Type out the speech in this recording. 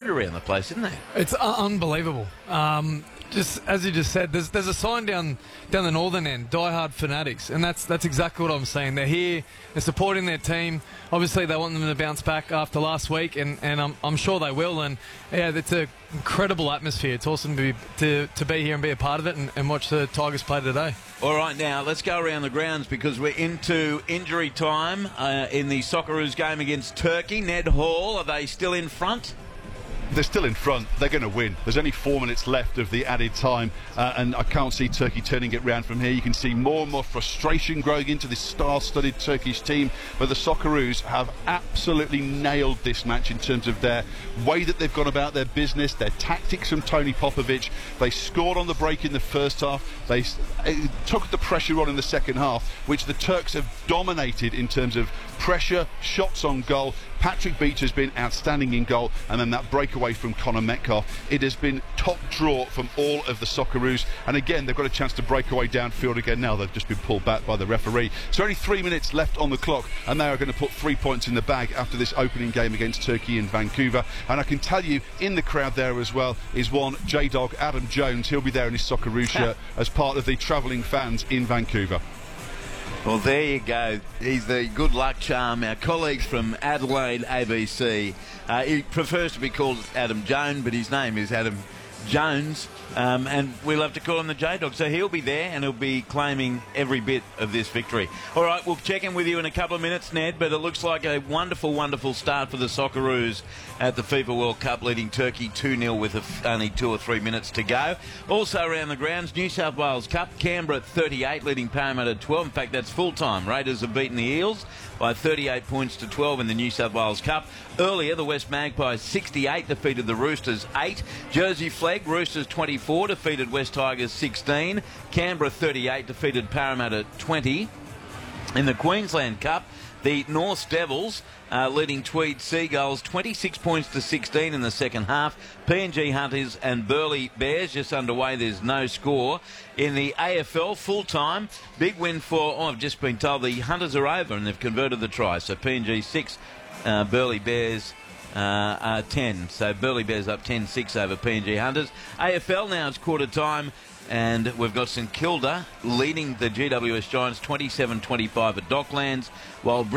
around the place, isn't there? It's unbelievable. Just as you just said, there's a sign down the northern end, Die-Hard Fanatics, and that's exactly what I'm saying. They're here, they're supporting their team. Obviously, they want them to bounce back after last week, and I'm sure they will. And yeah, it's an incredible atmosphere. It's awesome to be here and be a part of it and watch the Tigers play today. All right, now let's go around the grounds because we're into injury time in the Socceroos game against Turkey. Ned Hall, are they still in front? They're still in front. They're going to win. There's only 4 minutes left of the added time, and I can't see Turkey turning it round from here. You can see more and more frustration growing into this star-studded Turkish team, but the Socceroos have absolutely nailed this match in terms of their way that they've gone about their business, their tactics from Tony Popovic. They scored on the break in the first half. They took the pressure on in the second half, which the Turks have dominated in terms of pressure, shots on goal. Patrick Beach has been outstanding in goal, and then that breakaway from Connor Metcalf. It has been top draw from all of the Socceroos, and again they've got a chance to break away downfield again now. They've just been pulled back by the referee. So only 3 minutes left on the clock, and they are going to put 3 points in the bag after this opening game against Turkey in Vancouver. And I can tell you, in the crowd there as well is one J-Dog, Adam Jones. He'll be there in his Socceroos shirt as part of the travelling fans in Vancouver. Well, there you go. He's the good luck charm. Our colleagues from Adelaide ABC. He prefers to be called Adam Jones, but his name is Adam Jones. And we love to call him the J-Dog. So he'll be there and he'll be claiming every bit of this victory. All right, we'll check in with you in a couple of minutes, Ned, but it looks like a wonderful, wonderful start for the Socceroos at the FIFA World Cup, leading Turkey 2-0 with only 2 or 3 minutes to go. Also around the grounds, New South Wales Cup, Canberra 38, leading Parramatta 12. In fact, that's full-time. Raiders have beaten the Eels by 38 points to 12 in the New South Wales Cup. Earlier, the West Magpies 68 defeated the Roosters 8. Jersey Flegg, Roosters 24 defeated West Tigers 16. Canberra 38 defeated Parramatta 20. In the Queensland Cup, the North Devils leading Tweed Seagulls 26 points to 16 in the second half. PNG Hunters and Burleigh Bears just underway. There's no score. In the AFL full-time, big win for, I've just been told the Hunters are over and they've converted the try. So PNG 6, Burleigh Bears 10. So Burleigh Bears up 10-6 over PNG Hunters. AFL now, it's quarter time. And we've got St Kilda leading the GWS Giants 27-25 at Docklands, while